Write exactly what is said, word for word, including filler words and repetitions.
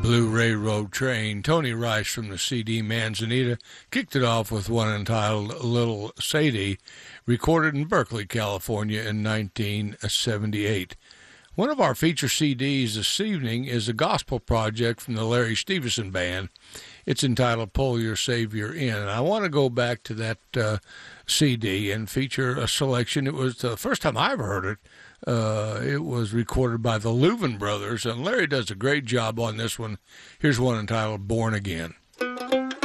Blue Railroad Train. Tony Rice from the C D Manzanita kicked it off with one entitled Little Sadie, recorded in Berkeley, California in nineteen seventy-eight. One of our feature C Ds this evening is a gospel project from the Larry Stevenson Band. It's entitled Pull Your Savior In. And I want to go back to that uh, C D and feature a selection. It was the first time I ever heard it. Uh, it was recorded by the Louvin Brothers, and Larry does a great job on this one. Here's one entitled Born Again.